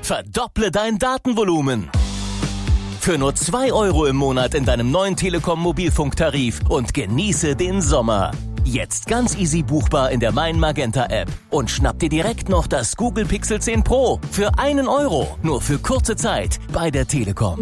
Verdopple dein Datenvolumen. Für nur 2 € im Monat in deinem neuen Telekom-Mobilfunktarif und genieße den Sommer. Jetzt ganz easy buchbar in der Mein Magenta App. Und schnapp dir direkt noch das Google Pixel 10 Pro für 1 €. Nur für kurze Zeit bei der Telekom.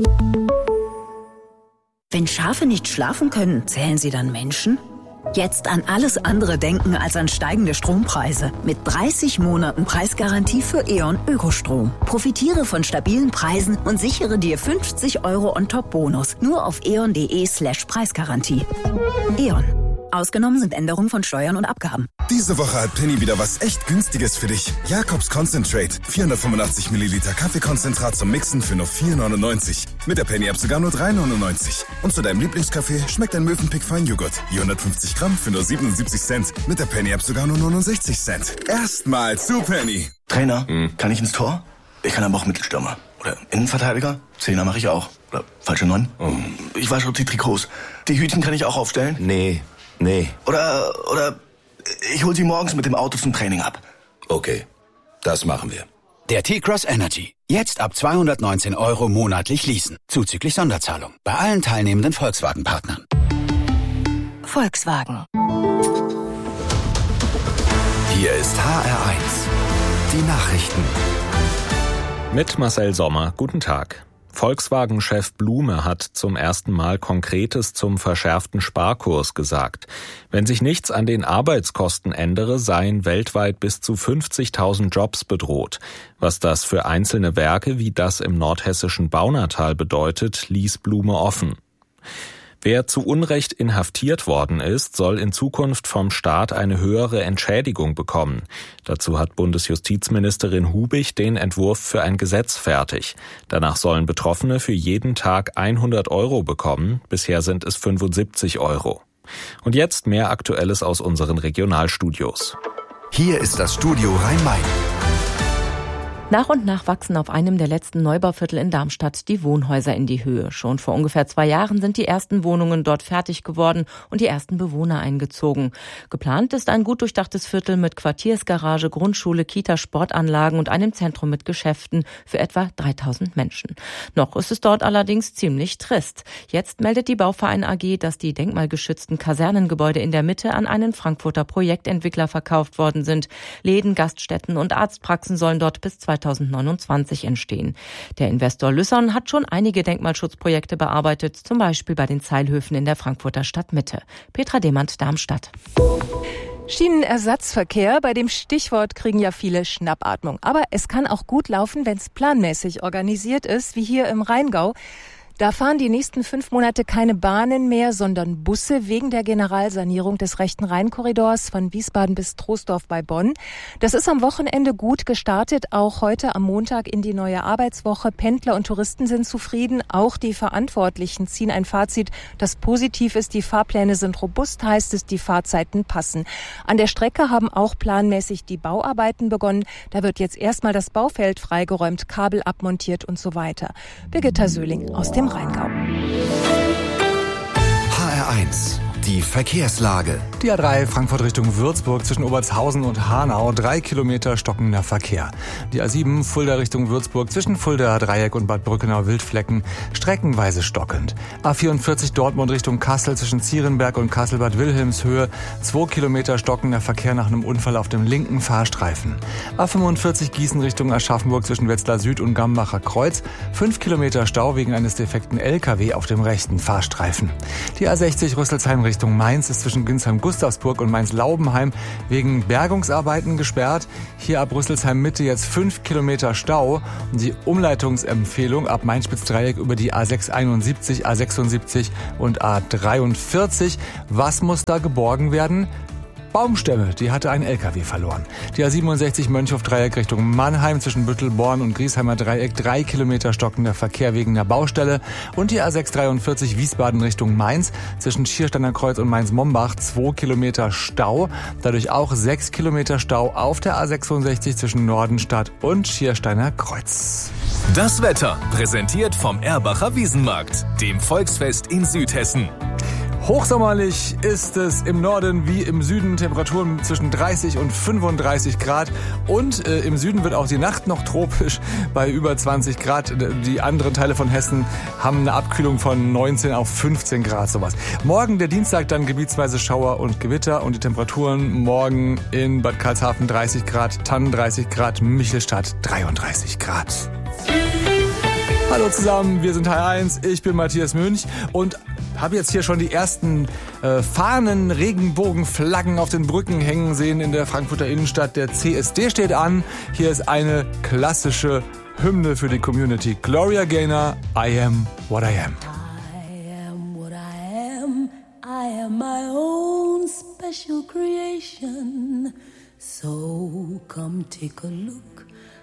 Wenn Schafe nicht schlafen können, zählen sie dann Menschen? Jetzt an alles andere denken als an steigende Strompreise. Mit 30 Monaten Preisgarantie für E.ON Ökostrom. Profitiere von stabilen Preisen und sichere dir 50 € on-top-Bonus. Nur auf eon.de/Preisgarantie. E.ON. Ausgenommen sind Änderungen von Steuern und Abgaben. Diese Woche hat Penny wieder was echt Günstiges für dich. Jakobs Concentrate. 485 Milliliter Kaffeekonzentrat zum Mixen für nur 4,99. Mit der Penny-App sogar nur 3,99. Und zu deinem Lieblingskaffee schmeckt ein Mövenpick Feinjoghurt. 450 Gramm für nur 77 Cent. Mit der Penny-App sogar nur 69 Cent. Erstmal zu Penny. Trainer, kann ich ins Tor? Ich kann aber auch Mittelstürmer. Oder Innenverteidiger? Zehner mache ich auch. Oder falsche 9? Ich wasche die Trikots. Die Hütchen kann ich auch aufstellen? Nee. Oder ich hol sie morgens mit dem Auto zum Training ab. Okay, das machen wir. Der T-Cross Energy. Jetzt ab 219 € monatlich leasen. Zuzüglich Sonderzahlung. Bei allen teilnehmenden Volkswagen-Partnern. Volkswagen. Hier ist HR1. Die Nachrichten. Mit Marcel Sommer. Guten Tag. Volkswagen-Chef Blume hat zum ersten Mal Konkretes zum verschärften Sparkurs gesagt. Wenn sich nichts an den Arbeitskosten ändere, seien weltweit bis zu 50.000 Jobs bedroht. Was das für einzelne Werke wie das im nordhessischen Baunatal bedeutet, ließ Blume offen. Wer zu Unrecht inhaftiert worden ist, soll in Zukunft vom Staat eine höhere Entschädigung bekommen. Dazu hat Bundesjustizministerin Hubig den Entwurf für ein Gesetz fertig. Danach sollen Betroffene für jeden Tag 100 € bekommen. Bisher sind es 75 €. Und jetzt mehr Aktuelles aus unseren Regionalstudios. Hier ist das Studio Rhein-Main. Nach und nach wachsen auf einem der letzten Neubauviertel in Darmstadt die Wohnhäuser in die Höhe. Schon vor ungefähr 2 Jahren sind die ersten Wohnungen dort fertig geworden und die ersten Bewohner eingezogen. Geplant ist ein gut durchdachtes Viertel mit Quartiersgarage, Grundschule, Kita, Sportanlagen und einem Zentrum mit Geschäften für etwa 3000 Menschen. Noch ist es dort allerdings ziemlich trist. Jetzt meldet die Bauverein AG, dass die denkmalgeschützten Kasernengebäude in der Mitte an einen Frankfurter Projektentwickler verkauft worden sind. Läden, Gaststätten und Arztpraxen sollen dort bis 2029 entstehen. Der Investor Lüsson hat schon einige Denkmalschutzprojekte bearbeitet, zum Beispiel bei den Zeilhöfen in der Frankfurter Stadtmitte. Petra Demand, Darmstadt. Schienenersatzverkehr, bei dem Stichwort kriegen ja viele Schnappatmung. Aber es kann auch gut laufen, wenn es planmäßig organisiert ist, wie hier im Rheingau. Da fahren die nächsten 5 Monate keine Bahnen mehr, sondern Busse wegen der Generalsanierung des rechten Rheinkorridors von Wiesbaden bis Troisdorf bei Bonn. Das ist am Wochenende gut gestartet, auch heute am Montag in die neue Arbeitswoche. Pendler und Touristen sind zufrieden, auch die Verantwortlichen ziehen ein Fazit, das positiv ist. Die Fahrpläne sind robust, heißt es, die Fahrzeiten passen. An der Strecke haben auch planmäßig die Bauarbeiten begonnen. Da wird jetzt erstmal das Baufeld freigeräumt, Kabel abmontiert und so weiter. Birgitta Söhling aus dem Rheingau. HR1, die Verkehrslage. Die A3 Frankfurt Richtung Würzburg zwischen Obertshausen und Hanau, 3 Kilometer stockender Verkehr. Die A7 Fulda Richtung Würzburg zwischen Fulda Dreieck und Bad Brückenau Wildflecken, streckenweise stockend. A44 Dortmund Richtung Kassel zwischen Zierenberg und Kassel-Bad Wilhelmshöhe, 2 Kilometer stockender Verkehr nach einem Unfall auf dem linken Fahrstreifen. A45 Gießen Richtung Aschaffenburg zwischen Wetzlar Süd und Gambacher Kreuz, 5 Kilometer Stau wegen eines defekten LKW auf dem rechten Fahrstreifen. Die A60 Rüsselsheim Richtung Mainz ist zwischen Ginsheim-Gustavsburg und Mainz-Laubenheim wegen Bergungsarbeiten gesperrt. Hier ab Rüsselsheim Mitte jetzt 5 Kilometer Stau. Und die Umleitungsempfehlung ab Main-Spitz-Dreieck über die A671, A76 und A43. Was muss da geborgen werden? Baumstämme, die hatte ein LKW verloren. Die A67 Mönchhof-Dreieck Richtung Mannheim zwischen Büttelborn und Griesheimer Dreieck, 3 Kilometer stockender Verkehr wegen der Baustelle. Und die A643 Wiesbaden Richtung Mainz zwischen Schiersteiner Kreuz und Mainz-Mombach, 2 Kilometer Stau. Dadurch auch 6 Kilometer Stau auf der A66 zwischen Nordenstadt und Schiersteiner Kreuz. Das Wetter, präsentiert vom Erbacher Wiesenmarkt, dem Volksfest in Südhessen. Hochsommerlich ist es im Norden wie im Süden, Temperaturen zwischen 30 und 35 Grad. Und im Süden wird auch die Nacht noch tropisch bei über 20 Grad. Die anderen Teile von Hessen haben eine Abkühlung von 19 auf 15 Grad, sowas. Morgen, der Dienstag, dann gebietsweise Schauer und Gewitter. Und die Temperaturen morgen in Bad Karlshafen 30 Grad, Tannen 30 Grad, Michelstadt 33 Grad. Hallo zusammen, wir sind HR1, ich bin Matthias Münch und habe jetzt hier schon die ersten Fahnen, Regenbogenflaggen auf den Brücken hängen sehen in der Frankfurter Innenstadt. Der CSD steht an. Hier ist eine klassische Hymne für die Community. Gloria Gaynor, I am what I am. I am what I am. I am my own special creation. So come take a look